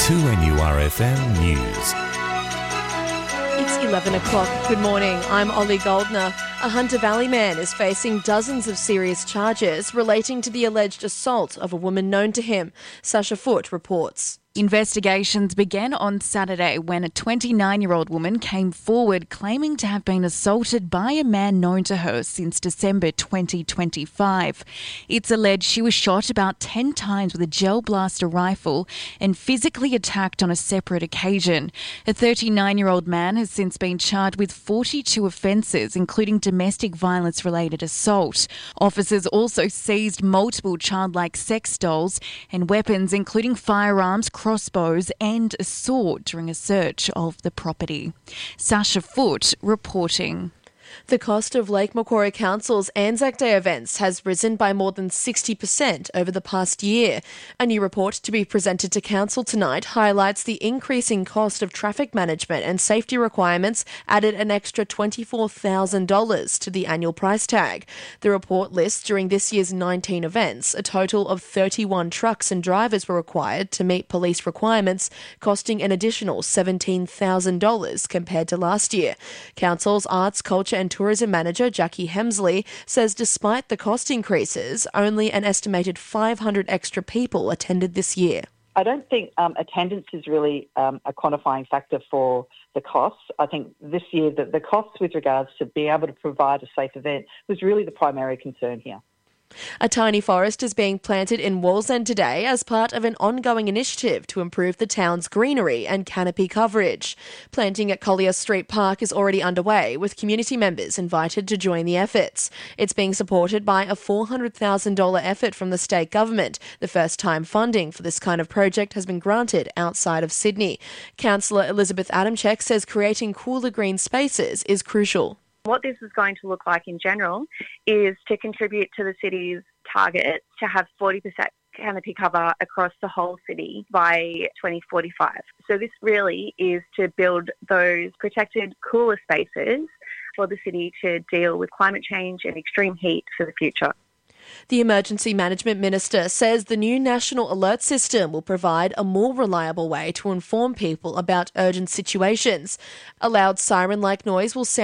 2NURFM News. It's 11 o'clock. Good morning. I'm Ollie Goldner. A Hunter Valley man is facing dozens of serious charges relating to the alleged assault of a woman known to him. Sasha Foote reports. Investigations began on Saturday when a 29-year-old woman came forward claiming to have been assaulted by a man known to her since December 2025. It's alleged she was shot about 10 times with a gel blaster rifle and physically attacked on a separate occasion. A 39-year-old man has since been charged with 42 offences, including domestic violence-related assault. Officers also seized multiple childlike sex dolls and weapons, including firearms, crossbows and a sword during a search of the property. Sasha Foote reporting. The cost of Lake Macquarie Council's Anzac Day events has risen by more than 60% over the past year. A new report to be presented to Council tonight highlights the increasing cost of traffic management and safety requirements added an extra $24,000 to the annual price tag. The report lists during this year's 19 events, a total of 31 trucks and drivers were required to meet police requirements, costing an additional $17,000 compared to last year. Council's Arts, Culture and Tourism Manager Jackie Hemsley says despite the cost increases, only an estimated 500 extra people attended this year. I don't think attendance is really a quantifying factor for the costs. I think this year the costs with regards to being able to provide a safe event was really the primary concern here. A tiny forest is being planted in Wallsend today as part of an ongoing initiative to improve the town's greenery and canopy coverage. Planting at Collier Street Park is already underway, with community members invited to join the efforts. It's being supported by a $400,000 effort from the state government. The first time funding for this kind of project has been granted outside of Sydney. Councillor Elizabeth Adamczyk says creating cooler green spaces is crucial. What this is going to look like in general is to contribute to the city's target to have 40% canopy cover across the whole city by 2045. So this really is to build those protected cooler spaces for the city to deal with climate change and extreme heat for the future. The Emergency Management Minister says the new National Alert System will provide a more reliable way to inform people about urgent situations. A loud siren-like noise will sound